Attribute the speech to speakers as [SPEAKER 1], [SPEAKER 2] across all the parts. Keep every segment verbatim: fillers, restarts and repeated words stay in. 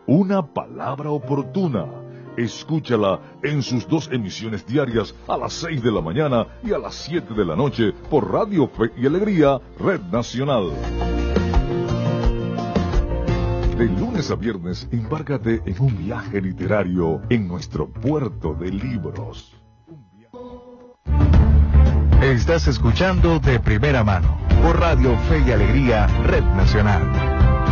[SPEAKER 1] Una palabra oportuna. Escúchala en sus dos emisiones diarias a las seis de la mañana y a las siete de la noche por Radio Fe y Alegría, Red Nacional. De lunes a viernes, embárcate en un viaje literario en nuestro puerto de libros.
[SPEAKER 2] Estás escuchando De Primera Mano por Radio Fe y Alegría, Red Nacional.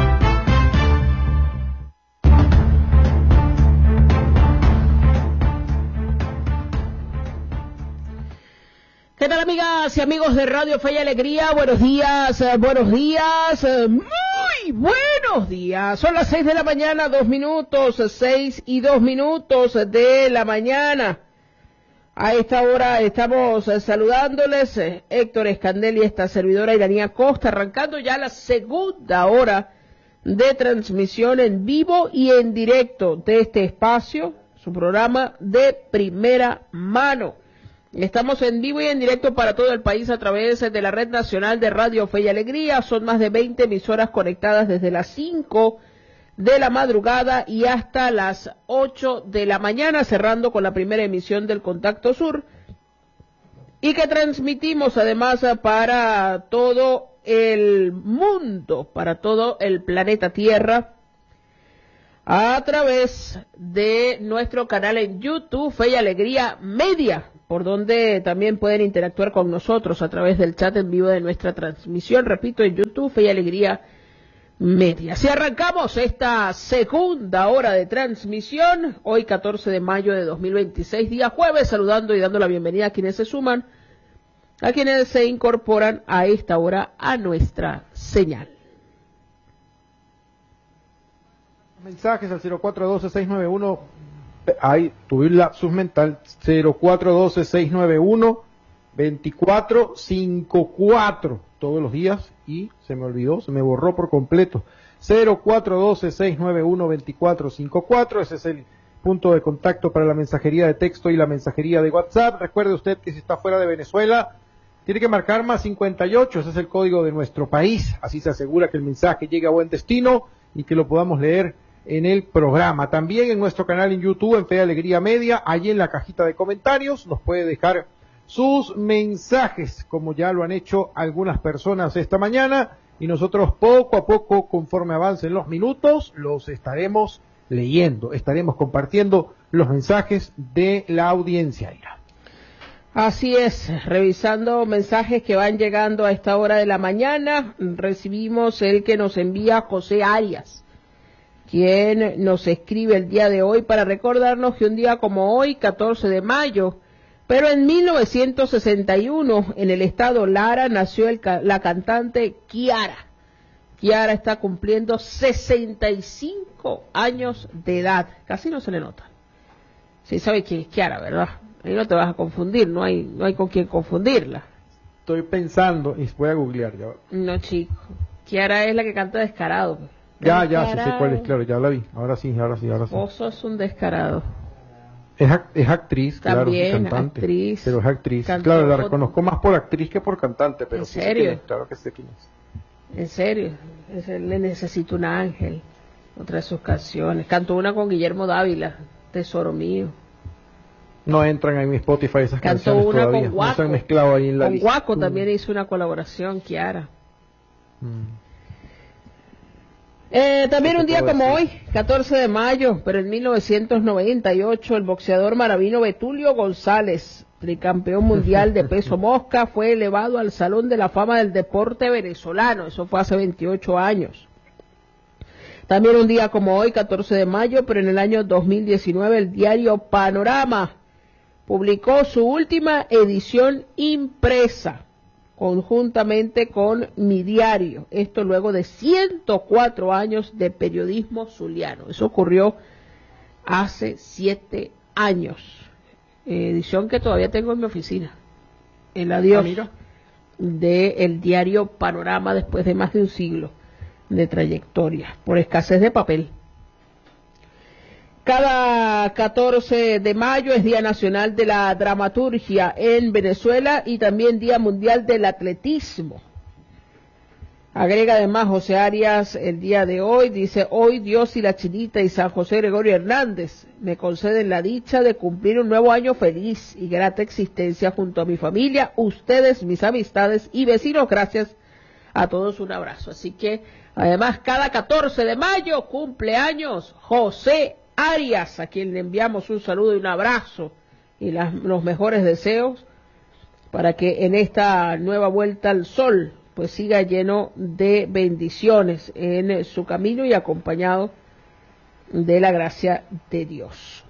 [SPEAKER 3] ¿Qué tal, amigas y amigos de Radio Fe y Alegría? Buenos días, eh, buenos días, eh, muy buenos días. Son las seis de la mañana, dos minutos, seis y dos minutos de la mañana. A esta hora estamos eh, saludándoles, eh, Héctor Escandel y esta servidora Iranía Costa, arrancando ya la segunda hora de transmisión en vivo y en directo de este espacio, su programa De Primera Mano. Estamos en vivo y en directo para todo el país a través de la Red Nacional de Radio Fe y Alegría. Son más de veinte emisoras conectadas desde las cinco de la madrugada y hasta las ocho de la mañana, cerrando con la primera emisión del Contacto Sur, y que transmitimos además para todo el mundo, para todo el planeta Tierra, a través de nuestro canal en YouTube, Fe y Alegría Media, por donde también pueden interactuar con nosotros a través del chat en vivo de nuestra transmisión, repito, en YouTube, Fe y Alegría Media. Si arrancamos esta segunda hora de transmisión, hoy catorce de mayo de dos mil veintiséis, día jueves, saludando y dando la bienvenida a quienes se suman, a quienes se incorporan a esta hora a nuestra señal.
[SPEAKER 4] Mensajes al cero cuatro uno dos seis nueve uno, ahí tu lapsus mental, cero cuatro uno dos seis nueve uno dos cuatro cinco cuatro, todos los días, y se me olvidó, se me borró por completo, cero cuatro uno dos seis nueve uno dos cuatro cinco cuatro, ese es el punto de contacto para la mensajería de texto y la mensajería de WhatsApp. Recuerde usted que si está fuera de Venezuela, tiene que marcar más cincuenta y ocho, ese es el código de nuestro país, así se asegura que el mensaje llegue a buen destino y que lo podamos leer en el programa. También en nuestro canal en YouTube, en Fe y Alegría Media, allí en la cajita de comentarios nos puede dejar sus mensajes, como ya lo han hecho algunas personas esta mañana, y nosotros poco a poco, conforme avancen los minutos, los estaremos leyendo, estaremos compartiendo los mensajes de la audiencia, Ira.
[SPEAKER 3] Así es, revisando mensajes que van llegando a esta hora de la mañana, recibimos el que nos envía José Arias, quien nos escribe el día de hoy para recordarnos que un día como hoy, catorce de mayo, pero en mil novecientos sesenta y uno, en el estado Lara, nació el, la cantante Kiara. Kiara está cumpliendo sesenta y cinco años de edad, casi no se le nota. Sí sabe quién es Kiara, ¿verdad? Ahí no te vas a confundir, no hay, no hay con quién confundirla.
[SPEAKER 4] Estoy pensando, y voy a googlear ya.
[SPEAKER 3] No, chico, Kiara es la que canta Descarado.
[SPEAKER 4] Ya, ya, sí sé cuál es, claro, ya la vi. Ahora sí, ahora sí, ahora sí.
[SPEAKER 3] Vos sos un descarado.
[SPEAKER 4] Es, act es actriz,
[SPEAKER 3] también,
[SPEAKER 4] claro, cantante.
[SPEAKER 3] Actriz,
[SPEAKER 4] pero es actriz.
[SPEAKER 3] cantó,
[SPEAKER 4] claro, la reconozco más por actriz que por cantante, pero
[SPEAKER 3] ¿en
[SPEAKER 4] sí
[SPEAKER 3] serio?
[SPEAKER 4] sé claro que sé quién es.
[SPEAKER 3] En serio, es el, Le Necesito un Ángel, otra de sus canciones. Cantó una con Guillermo Dávila, Tesoro Mío.
[SPEAKER 4] No entran en mi Spotify esas
[SPEAKER 3] Cantó
[SPEAKER 4] canciones
[SPEAKER 3] una
[SPEAKER 4] todavía.
[SPEAKER 3] con Guaco.
[SPEAKER 4] No se han mezclado ahí en la
[SPEAKER 3] con
[SPEAKER 4] lista.
[SPEAKER 3] Guaco también hizo una colaboración, Kiara.
[SPEAKER 4] Mm.
[SPEAKER 3] Eh, también un día como hoy, catorce de mayo, pero en mil novecientos noventa y ocho, el boxeador maravino Betulio González, tricampeón mundial de peso mosca, fue elevado al Salón de la Fama del Deporte Venezolano. Eso fue hace veintiocho años. También un día como hoy, catorce de mayo, pero en el año dos mil diecinueve, el diario Panorama publicó su última edición impresa, conjuntamente con Mi Diario. Esto luego de ciento cuatro años de periodismo zuliano. Eso ocurrió hace siete años. Eh, edición que todavía tengo en mi oficina. El adiós
[SPEAKER 4] ah,
[SPEAKER 3] de el diario Panorama después de más de un siglo de trayectoria, por escasez de papel. Cada catorce de mayo es Día Nacional de la Dramaturgia en Venezuela y también Día Mundial del Atletismo. Agrega además José Arias el día de hoy, dice, hoy Dios y la Chinita y San José Gregorio Hernández me conceden la dicha de cumplir un nuevo año feliz y grata existencia junto a mi familia, ustedes, mis amistades y vecinos. Gracias a todos, un abrazo. Así que, además, cada catorce de mayo cumpleaños José Arias, a quien le enviamos un saludo y un abrazo y las, los mejores deseos para que en esta nueva vuelta al sol pues siga lleno de bendiciones en su camino y acompañado de la gracia de Dios.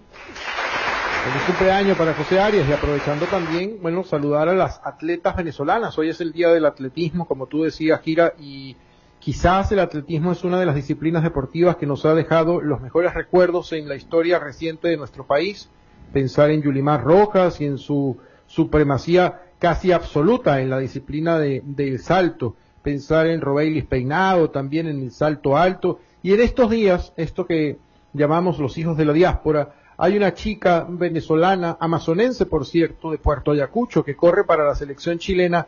[SPEAKER 4] Feliz cumpleaños para José Arias, y aprovechando también, bueno, saludar a las atletas venezolanas. Hoy es el día del atletismo, como tú decías, Kira, y quizás el atletismo es una de las disciplinas deportivas que nos ha dejado los mejores recuerdos en la historia reciente de nuestro país. Pensar en Yulimar Rojas y en su supremacía casi absoluta en la disciplina de, del salto, pensar en Robeylis Peinado, también en el salto alto, y en estos días, esto que llamamos los hijos de la diáspora, hay una chica venezolana, amazonense por cierto, de Puerto Ayacucho, que corre para la selección chilena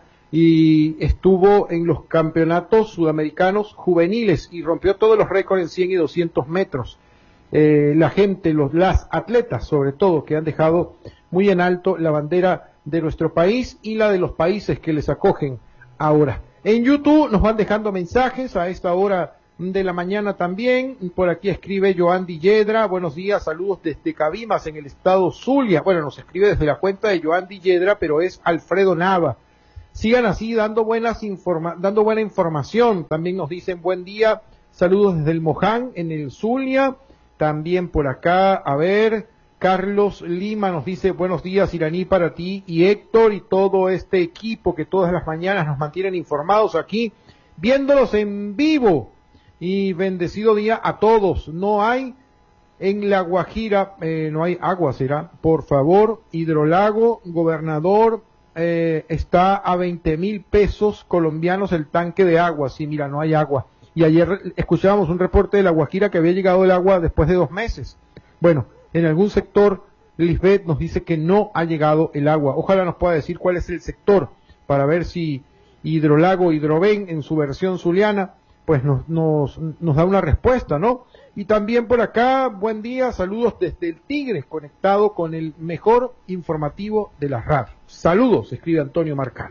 [SPEAKER 4] y estuvo en los campeonatos sudamericanos juveniles y rompió todos los récords en cien y doscientos metros. Eh, la gente, los, las atletas sobre todo, que han dejado muy en alto la bandera de nuestro país y la de los países que les acogen ahora. En YouTube nos van dejando mensajes a esta hora de la mañana también. Por aquí escribe Joandy Yedra, buenos días, saludos desde Cabimas en el estado Zulia. Bueno, nos escribe desde la cuenta de Joandy Yedra, pero es Alfredo Nava. Sigan así dando buenas informa dando buena información. También nos dicen buen día, saludos desde el Moján en el Zulia. También por acá, a ver, Carlos Lima nos dice buenos días Iraní para ti y Héctor y todo este equipo que todas las mañanas nos mantienen informados aquí, viéndolos en vivo. Y bendecido día a todos. No hay en La Guajira, eh, no hay agua, será, por favor, Hidrolago, gobernador, eh, está a veinte mil pesos colombianos el tanque de agua. Sí, mira, no hay agua. Y ayer escuchábamos un reporte de La Guajira que había llegado el agua después de dos meses. Bueno, en algún sector, Lisbeth nos dice que no ha llegado el agua. Ojalá nos pueda decir cuál es el sector para ver si Hidrolago, Hidroven, en su versión zuliana, pues nos, nos, nos da una respuesta, ¿no? Y también por acá, buen día, saludos desde el Tigre, conectado con el mejor informativo de la radio. Saludos, escribe Antonio Marcal.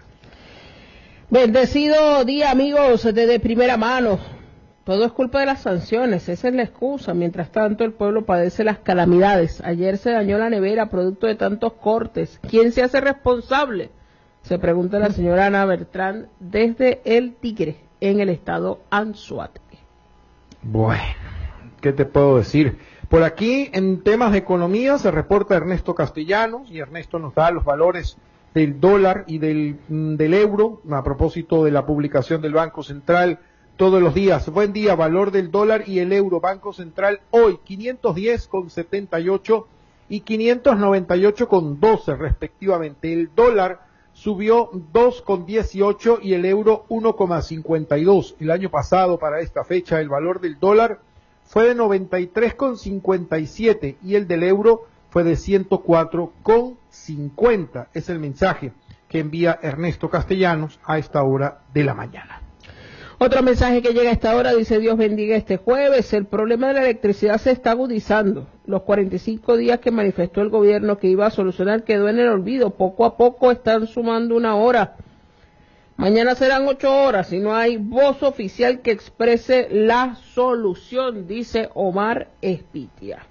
[SPEAKER 3] Bendecido día, amigos, desde primera mano. Todo es culpa de las sanciones, esa es la excusa. Mientras tanto, el pueblo padece las calamidades. Ayer se dañó la nevera producto de tantos cortes. ¿Quién se hace responsable? Se pregunta la señora Ana Bertrán desde el Tigre, en el estado Anzoátegui.
[SPEAKER 4] Bueno, ¿qué te puedo decir? Por aquí, en temas de economía, se reporta Ernesto Castellanos, y Ernesto nos da los valores del dólar y del, del euro, a propósito de la publicación del Banco Central todos los días. Buen día, valor del dólar y el euro, Banco Central hoy, quinientos diez con setenta y ocho y quinientos noventa y ocho con doce respectivamente. El dólar subió dos con dieciocho y el euro uno con cincuenta y dos. El año pasado, para esta fecha, el valor del dólar fue de noventa y tres con cincuenta y siete y el del euro fue de ciento cuatro con cincuenta. Es el mensaje que envía Ernesto Castellanos a esta hora de la mañana.
[SPEAKER 3] Otro mensaje que llega a esta hora dice: Dios bendiga este jueves. El problema de la electricidad se está agudizando. Los cuarenta y cinco días que manifestó el gobierno que iba a solucionar quedó en el olvido. Poco a poco están sumando una hora. Mañana serán ocho horas y no hay voz oficial que exprese la solución, dice Omar Espitia.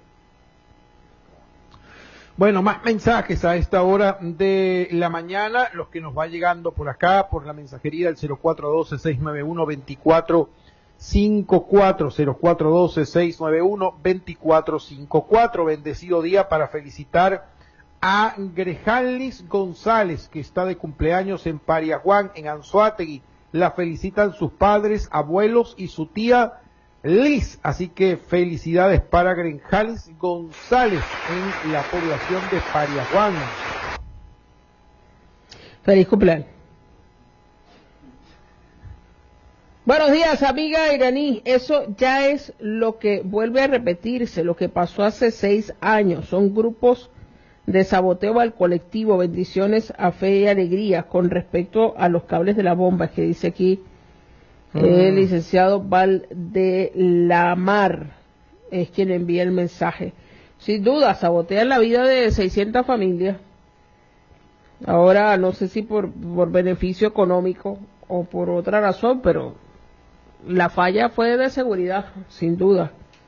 [SPEAKER 4] Bueno, más mensajes a esta hora de la mañana, los que nos va llegando por acá, por la mensajería del cero cuatro uno dos, seis nueve uno, dos cuatro cinco cuatro, cero cuatro uno dos, seis nueve uno, dos cuatro cinco cuatro. Bendecido día para felicitar a Grejalis González, que está de cumpleaños en Pariaguán, en Anzoátegui. La felicitan sus padres, abuelos y su tía Liz, así que felicidades para Grejalis González en la población de Pariaguán.
[SPEAKER 3] Feliz cumpleaños. Buenos días, amiga Iraní. Eso ya es lo que vuelve a repetirse, lo que pasó hace seis años. Son grupos de saboteo al colectivo. Bendiciones a Fe y Alegría. Con respecto a los cables de la bomba, que dice aquí Mm. El licenciado Valdelamar es quien envía el mensaje. Sin duda, sabotean la vida de seiscientas familias. Ahora, no sé si por, por beneficio económico o por otra razón, pero la falla fue de seguridad, sin duda.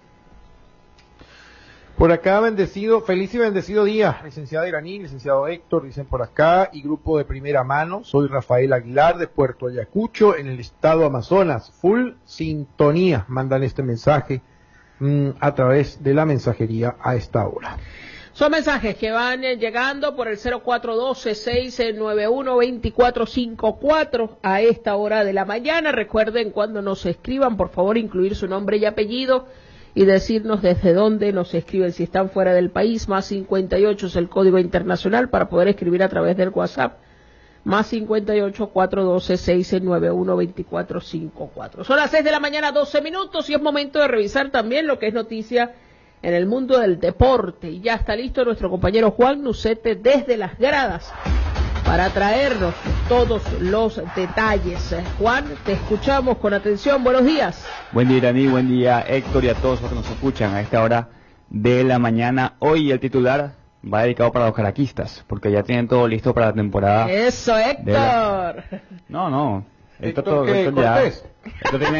[SPEAKER 4] Por acá, bendecido, feliz y bendecido día, licenciada Iraní, licenciado Héctor, dicen por acá, y grupo de primera mano, soy Rafael Aguilar de Puerto Ayacucho, en el estado Amazonas, full sintonía, mandan este mensaje mmm, a través de la mensajería a esta hora.
[SPEAKER 3] Son mensajes que van llegando por el cero cuatro uno dos, seis nueve uno, dos cuatro cinco cuatro a esta hora de la mañana. Recuerden, cuando nos escriban, por favor, incluir su nombre y apellido y decirnos desde dónde nos escriben. Si están fuera del país, más cincuenta y ocho es el código internacional para poder escribir a través del WhatsApp. Más cincuenta y ocho, cuatrocientos doce, seiscientos noventa y uno, veinticuatro cincuenta y cuatro. Son las seis de la mañana, doce minutos, y es momento de revisar también lo que es noticia en el mundo del deporte. Y ya está listo nuestro compañero Juan Nucete desde las gradas para traernos todos los detalles. Juan, te escuchamos con atención. Buenos días.
[SPEAKER 5] Buen día, Iraní, buen día, Héctor, y a todos los que nos escuchan a esta hora de la mañana. Hoy el titular va dedicado para los caraquistas, porque ya tienen todo listo para la temporada.
[SPEAKER 3] Eso, Héctor.
[SPEAKER 5] La... No, no. Esto, todo,
[SPEAKER 4] ¿qué,
[SPEAKER 5] esto ya, esto tiene,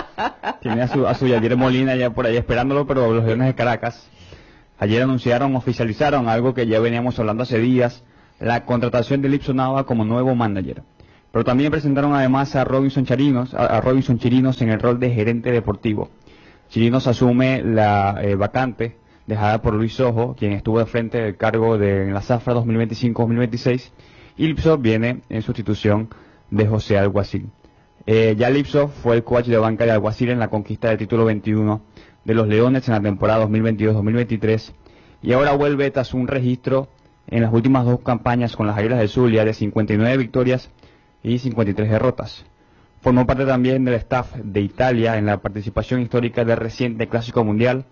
[SPEAKER 5] tiene a su, a su Yadier Molina ya por ahí esperándolo, pero los Leones de Caracas ayer anunciaron, oficializaron algo que ya veníamos hablando hace días, la contratación de Lipson Nava como nuevo manager. Pero también presentaron además a Robinson Chirinos, a, a Robinson Chirinos en el rol de gerente deportivo. Chirinos asume la eh, vacante dejada por Luis Ojo, quien estuvo al frente del cargo de en la Zafra dos mil veinticinco dos mil veintiséis, y Lipson viene en sustitución de José Alguacil. Eh, ya Lipson fue el coach de banca de Alguacil en la conquista del título veintiuno de los Leones en la temporada dos mil veintidós dos mil veintitrés, y ahora vuelve tras un registro en las últimas dos campañas con las Águilas del Zulia de cincuenta y nueve victorias y cincuenta y tres derrotas. Formó parte también del staff de Italia en la participación histórica del reciente Clásico Mundial,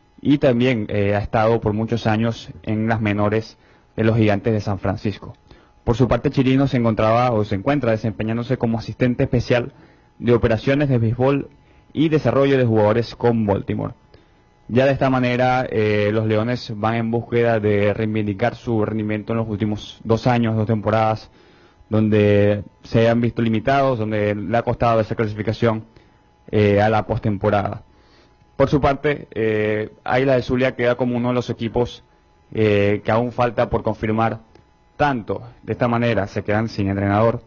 [SPEAKER 5] y también eh, ha estado por muchos años en las menores de los Gigantes de San Francisco. Por su parte, Chirinos se encontraba o se encuentra desempeñándose como asistente especial de operaciones de béisbol y desarrollo de jugadores con Baltimore. Ya de esta manera, eh, los Leones van en búsqueda de reivindicar su rendimiento en los últimos dos años, dos temporadas, donde se han visto limitados, donde le ha costado esa clasificación eh, a la postemporada. Por su parte, eh, Águila de Zulia queda como uno de los equipos eh, que aún falta por confirmar. Tanto de esta manera se quedan sin entrenador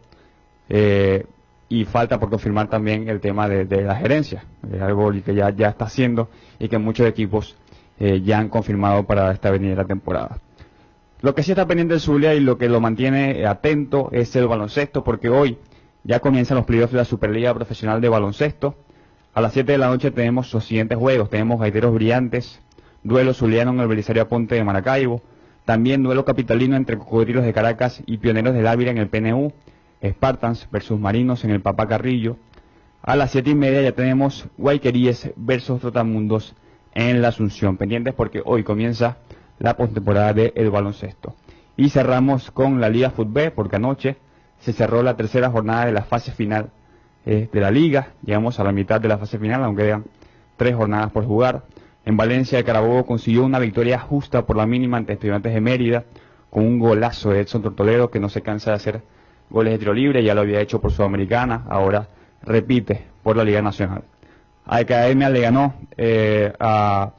[SPEAKER 5] eh, y falta por confirmar también el tema de, de la gerencia, es algo que ya, ya está haciendo y que muchos equipos eh, ya han confirmado para esta venidera temporada. Lo que sí está pendiente el Zulia y lo que lo mantiene atento es el baloncesto, porque hoy ya comienzan los playoffs de la Superliga Profesional de Baloncesto. A las siete de la noche tenemos los siguientes juegos: tenemos Gaiteros Brillantes, duelo zuliano en el Belisario Aponte de Maracaibo. También duelo capitalino entre Cocodrilos de Caracas y Pioneros del Ávila en el P N U, Spartans versus Marinos en el Papá Carrillo. A las siete y media ya tenemos Guayqueríes versus Trotamundos en la Asunción. Pendientes porque hoy comienza la postemporada del baloncesto. Y cerramos con la Liga Fútbol, porque anoche se cerró la tercera jornada de la fase final eh, de la Liga. Llegamos a la mitad de la fase final, aunque quedan tres jornadas por jugar. En Valencia, el Carabobo consiguió una victoria justa por la mínima ante Estudiantes de Mérida, con un golazo de Edson Tortolero, que no se cansa de hacer goles de tiro libre, ya lo había hecho por Sudamericana, ahora repite por la Liga Nacional. Academia le ganó eh, a,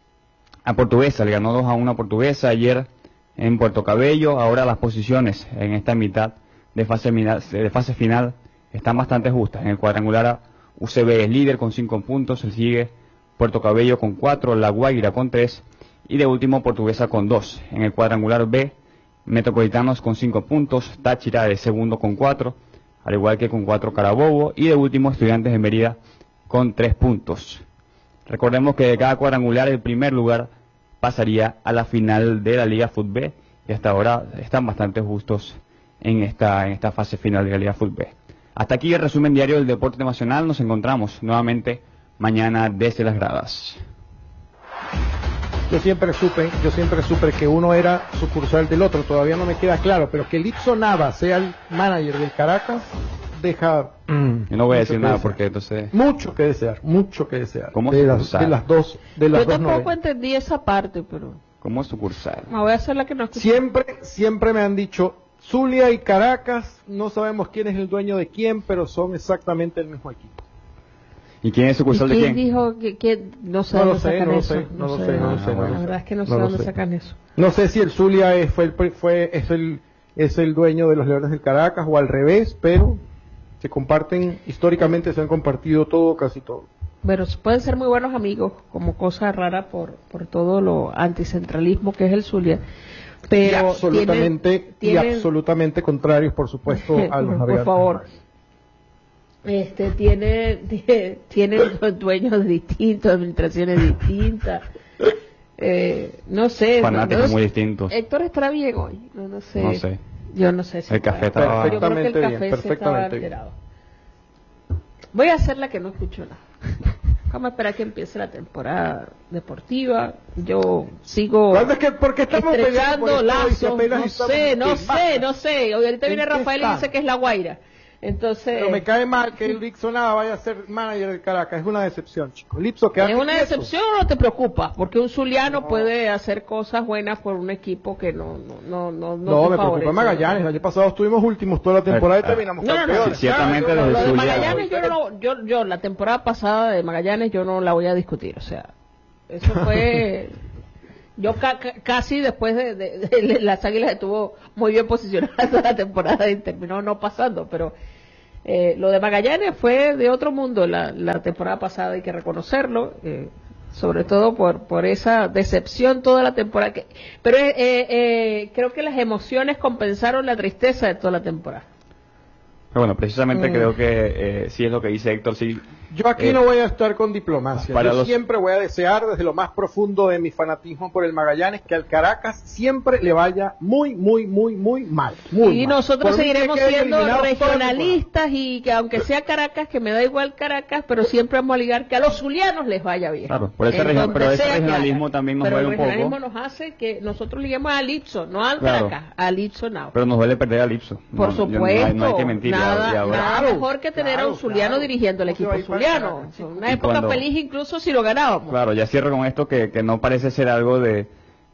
[SPEAKER 5] a Portuguesa, le ganó dos a uno a Portuguesa ayer en Puerto Cabello. Ahora las posiciones en esta mitad de fase, de fase final están bastante justas. En el cuadrangular U C B es líder con cinco puntos, se sigue Puerto Cabello con cuatro, La Guaira con tres y de último Portuguesa con dos. En el cuadrangular B, Metropolitanos con cinco puntos, Táchira de segundo con cuatro, al igual que con cuatro Carabobo, y de último Estudiantes de Mérida con tres puntos. Recordemos que de cada cuadrangular el primer lugar pasaría a la final de la Liga Fútbol, y hasta ahora están bastante justos en esta, en esta fase final de la Liga Fútbol. Hasta aquí el resumen diario del deporte nacional. Nos encontramos nuevamente mañana desde las gradas.
[SPEAKER 4] Yo siempre supe, yo siempre supe que uno era sucursal del otro, todavía no me queda claro, pero que Lipson Nava sea el manager del Caracas, deja... Mm,
[SPEAKER 5] Yo no voy a decir nada
[SPEAKER 4] desear.
[SPEAKER 5] porque entonces...
[SPEAKER 4] Mucho que desear, mucho que desear.
[SPEAKER 5] ¿Cómo
[SPEAKER 4] de, las,
[SPEAKER 5] sucursal?
[SPEAKER 4] de las dos, de las
[SPEAKER 3] Yo
[SPEAKER 4] dos
[SPEAKER 3] tampoco
[SPEAKER 4] novelas.
[SPEAKER 3] entendí esa parte, pero
[SPEAKER 5] ¿Cómo sucursal?
[SPEAKER 3] me voy a hacer la que no escuché.
[SPEAKER 4] Siempre, siempre me han dicho, Zulia y Caracas, no sabemos quién es el dueño de quién, pero son exactamente el mismo equipo.
[SPEAKER 5] ¿Y quién es
[SPEAKER 3] ¿Y
[SPEAKER 5] sucursal de
[SPEAKER 3] quién
[SPEAKER 5] quién?
[SPEAKER 3] dijo que, que no sé
[SPEAKER 4] No lo
[SPEAKER 3] dónde
[SPEAKER 4] sé,
[SPEAKER 3] sacan
[SPEAKER 4] no lo
[SPEAKER 3] eso?
[SPEAKER 4] sé, no lo sé, no lo sé, no lo
[SPEAKER 3] La
[SPEAKER 4] sé.
[SPEAKER 3] verdad es que no sé
[SPEAKER 4] No lo
[SPEAKER 3] dónde
[SPEAKER 4] sé.
[SPEAKER 3] sacan eso.
[SPEAKER 4] No sé si el Zulia es, fue, el, fue es, el, es el dueño de los Leones del Caracas o al revés, pero se comparten, históricamente se han compartido todo, casi todo.
[SPEAKER 3] Pero pueden ser muy buenos amigos, como cosa rara por, por todo lo anticentralismo que es el Zulia. Pero
[SPEAKER 4] y absolutamente,
[SPEAKER 3] tienen, tienen,
[SPEAKER 4] y absolutamente contrarios, por supuesto, a los
[SPEAKER 3] por,
[SPEAKER 4] navegantes.
[SPEAKER 3] por favor. Este tiene, tiene, tienen dueños distintos, administraciones distintas. Eh, no sé.
[SPEAKER 5] Fanáticos
[SPEAKER 3] no, no,
[SPEAKER 5] muy distintos.
[SPEAKER 3] Héctor estará bien hoy. No, no sé.
[SPEAKER 5] No sé.
[SPEAKER 3] Yo no sé si
[SPEAKER 5] El café
[SPEAKER 3] estará.
[SPEAKER 5] estaba-
[SPEAKER 3] Yo creo que el
[SPEAKER 4] Perfectamente
[SPEAKER 3] café
[SPEAKER 4] bien,
[SPEAKER 3] se estaba
[SPEAKER 4] perfectamente bien.
[SPEAKER 3] alterado. Voy a hacer la que no escucho nada. Vamos a esperar que empiece la temporada deportiva. Yo sigo
[SPEAKER 4] ¿Cuándo es que, porque estamos peleando por
[SPEAKER 3] estrechando
[SPEAKER 4] esto y si
[SPEAKER 3] lazos.
[SPEAKER 4] apenas
[SPEAKER 3] No
[SPEAKER 4] estamos
[SPEAKER 3] sé,
[SPEAKER 4] en
[SPEAKER 3] no
[SPEAKER 4] masa?
[SPEAKER 3] sé, no sé. Hoy ahorita
[SPEAKER 4] ¿En
[SPEAKER 3] viene
[SPEAKER 4] qué
[SPEAKER 3] Rafael y
[SPEAKER 4] estamos?
[SPEAKER 3] dice que es la Guaira. Entonces,
[SPEAKER 4] Pero me cae mal que el Lipso nada vaya a ser manager del Caracas. Es una decepción, chicos. Lipso, quédate
[SPEAKER 3] ¿es una
[SPEAKER 4] quieto.
[SPEAKER 3] decepción o no te preocupa? Porque un zuliano puede hacer cosas buenas por un equipo que no no no no,
[SPEAKER 4] No,
[SPEAKER 3] te
[SPEAKER 4] me preocupa
[SPEAKER 3] favorece.
[SPEAKER 4] Magallanes. El año pasado estuvimos últimos toda la temporada y
[SPEAKER 5] Ah,
[SPEAKER 4] terminamos
[SPEAKER 3] No, no, no.
[SPEAKER 4] campeones.
[SPEAKER 5] Sí, ciertamente
[SPEAKER 3] Claro,
[SPEAKER 5] desde
[SPEAKER 3] lo de
[SPEAKER 5] Zulia-
[SPEAKER 3] Magallanes yo no, yo, yo la temporada pasada de Magallanes yo no la voy a discutir, o sea, eso fue, yo ca- ca- casi después de, de- de las Águilas estuvo muy bien posicionada toda la temporada y terminó no pasando, pero eh, lo de Magallanes fue de otro mundo la, la temporada pasada, hay que reconocerlo, eh, sobre todo por por esa decepción toda la temporada, que, pero eh, eh, creo que las emociones compensaron la tristeza de toda la temporada.
[SPEAKER 5] Pero bueno, precisamente
[SPEAKER 3] Mm.
[SPEAKER 5] creo que eh, sí es lo que dice Héctor, sí.
[SPEAKER 4] Yo aquí
[SPEAKER 5] Eh,
[SPEAKER 4] no voy a estar con diplomacia.
[SPEAKER 5] para
[SPEAKER 4] Yo
[SPEAKER 5] los-
[SPEAKER 4] siempre voy a desear desde lo más profundo de mi fanatismo por el Magallanes que al Caracas siempre le vaya muy, muy, muy, muy mal. Muy
[SPEAKER 3] Y
[SPEAKER 4] mal.
[SPEAKER 3] nosotros
[SPEAKER 4] Por mí
[SPEAKER 3] seguiremos
[SPEAKER 4] que quede
[SPEAKER 3] siendo
[SPEAKER 4] eliminado toda la temporada.
[SPEAKER 3] regionalistas y que aunque sea Caracas, que me da igual Caracas, pero siempre vamos a ligar que a los zulianos les vaya bien.
[SPEAKER 5] Claro, por ese
[SPEAKER 3] En
[SPEAKER 5] region-
[SPEAKER 3] donde
[SPEAKER 5] pero ese
[SPEAKER 3] sea que
[SPEAKER 5] regionalismo
[SPEAKER 3] haga.
[SPEAKER 5] también nos
[SPEAKER 3] pero
[SPEAKER 5] duele
[SPEAKER 3] el
[SPEAKER 5] un poco.
[SPEAKER 3] regionalismo nos hace que nosotros liguemos al Ipso, no al
[SPEAKER 5] Claro.
[SPEAKER 3] Caracas, al Ipso now.
[SPEAKER 5] Pero nos duele perder al Ipso.
[SPEAKER 3] Por
[SPEAKER 5] No, yo-
[SPEAKER 3] supuesto,
[SPEAKER 5] no, hay, no hay que mentir. y
[SPEAKER 3] nada,
[SPEAKER 5] ahora- y ahora-
[SPEAKER 3] nada
[SPEAKER 4] Claro,
[SPEAKER 3] mejor que tener a
[SPEAKER 4] claro,
[SPEAKER 3] un zuliano
[SPEAKER 4] claro.
[SPEAKER 3] dirigiendo el
[SPEAKER 4] No se
[SPEAKER 3] equipo
[SPEAKER 4] va a ir para
[SPEAKER 3] zuliano.
[SPEAKER 4] Caracas,
[SPEAKER 3] Fue
[SPEAKER 4] chico.
[SPEAKER 3] una
[SPEAKER 5] Y
[SPEAKER 3] época
[SPEAKER 5] cuando-
[SPEAKER 3] feliz incluso si lo ganábamos.
[SPEAKER 5] Claro, ya cierro con esto que, que no parece ser algo de,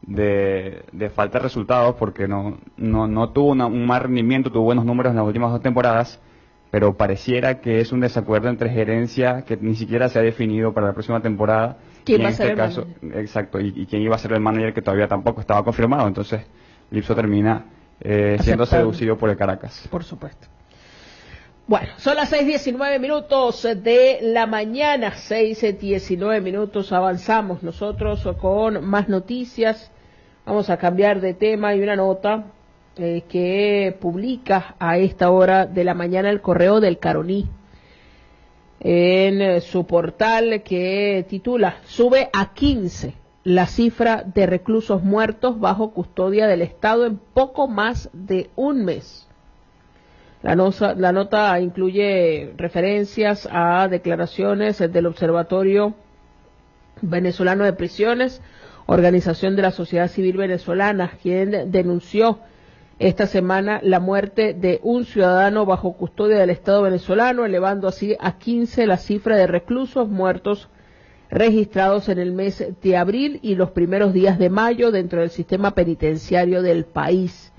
[SPEAKER 5] de, de falta de resultados porque no, no, no tuvo una- un mal rendimiento, tuvo buenos números en las últimas dos temporadas, pero pareciera que es un desacuerdo entre gerencia que ni siquiera se ha definido para la próxima temporada.
[SPEAKER 3] ¿Quién
[SPEAKER 5] Y
[SPEAKER 3] va
[SPEAKER 5] en
[SPEAKER 3] a ser
[SPEAKER 5] este
[SPEAKER 3] el
[SPEAKER 5] caso,
[SPEAKER 3] manager?
[SPEAKER 5] exacto, y, y quién iba a ser el manager que todavía tampoco estaba confirmado, entonces Lipso termina eh, siendo
[SPEAKER 3] Aceptable.
[SPEAKER 5] seducido por el Caracas.
[SPEAKER 3] Por supuesto. Bueno, son las seis diecinueve minutos de la mañana, seis diecinueve minutos, avanzamos nosotros con más noticias. Vamos a cambiar de tema y una nota eh, que publica a esta hora de la mañana el Correo del Caroní en eh, su portal que titula "Sube a quince la cifra de reclusos muertos bajo custodia del Estado en poco más de un mes". La, nosa, la nota incluye referencias a declaraciones del Observatorio Venezolano de Prisiones, organización de la sociedad civil venezolana, quien denunció esta semana la muerte de un ciudadano bajo custodia del Estado venezolano, elevando así a quince la cifra de reclusos muertos registrados en el mes de abril y los primeros días de mayo dentro del sistema penitenciario del país.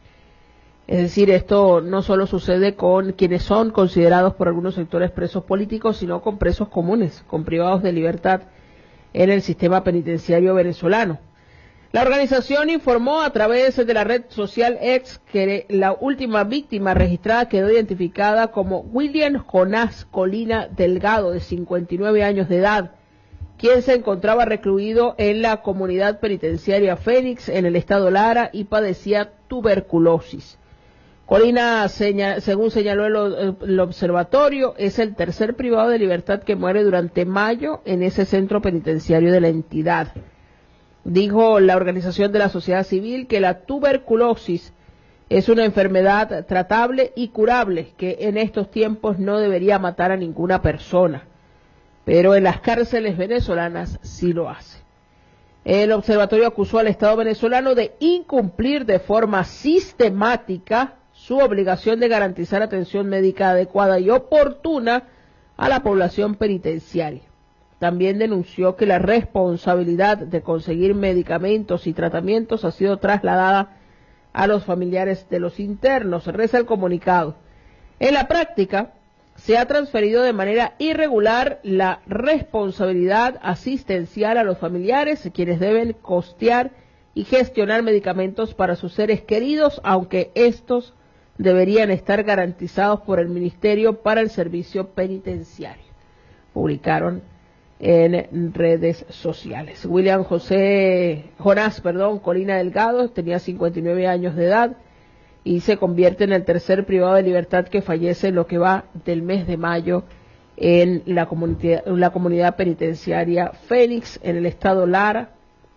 [SPEAKER 3] Es decir, esto no solo sucede con quienes son considerados por algunos sectores presos políticos, sino con presos comunes, con privados de libertad en el sistema penitenciario venezolano. La organización informó a través de la red social X que la última víctima registrada quedó identificada como William Jonás Colina Delgado, de cincuenta y nueve años de edad, quien se encontraba recluido en la comunidad penitenciaria Fénix, en el estado Lara, y padecía tuberculosis. Colina, señal, según señaló el, el observatorio, es el tercer privado de libertad que muere durante mayo en ese centro penitenciario de la entidad. Dijo la organización de la sociedad civil que la tuberculosis es una enfermedad tratable y curable que en estos tiempos no debería matar a ninguna persona, pero en las cárceles venezolanas sí lo hace. El observatorio acusó al Estado venezolano de incumplir de forma sistemática su obligación de garantizar atención médica adecuada y oportuna a la población penitenciaria. También denunció que la responsabilidad de conseguir medicamentos y tratamientos ha sido trasladada a los familiares de los internos, reza el comunicado. En la práctica, se ha transferido de manera irregular la responsabilidad asistencial a los familiares, quienes deben costear y gestionar medicamentos para sus seres queridos, aunque estos deberían estar garantizados por el Ministerio para el Servicio Penitenciario. Publicaron en redes sociales. William José Jonás, perdón, Colina Delgado, tenía cincuenta y nueve años de edad y se convierte en el tercer privado de libertad que fallece en lo que va del mes de mayo en la comunidad, en la comunidad penitenciaria Fénix, en el estado Lara,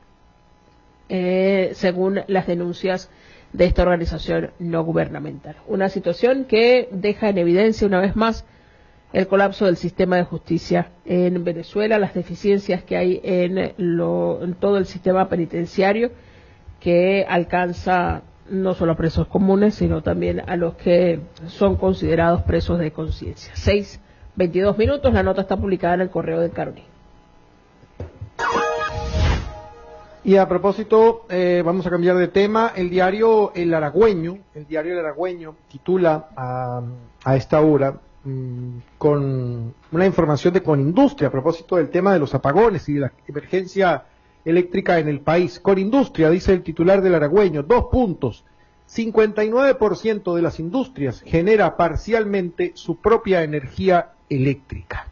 [SPEAKER 3] eh, según las denuncias de esta organización no gubernamental. Una situación que deja en evidencia una vez más el colapso del sistema de justicia en Venezuela, las deficiencias que hay en, lo, en todo el sistema penitenciario, que alcanza no solo a presos comunes, sino también a los que son considerados presos de conciencia. seis veintidós minutos, la nota está publicada en el Correo del Caroní.
[SPEAKER 4] Y a propósito, eh, vamos a cambiar de tema. El diario El Aragüeño, el diario El Aragüeño titula a, a esta hora mmm, con una información de Conindustria a propósito del tema de los apagones y de la emergencia eléctrica en el país. Conindustria, dice el titular del Aragüeño, dos puntos. cincuenta y nueve por ciento de las industrias genera parcialmente su propia energía eléctrica.